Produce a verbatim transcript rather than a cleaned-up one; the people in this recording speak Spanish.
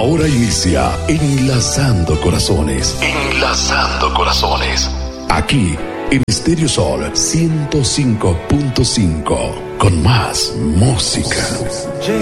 Ahora inicia Enlazando Corazones. Enlazando Corazones. Aquí en Stereo Sol ciento cinco punto cinco. Con más música.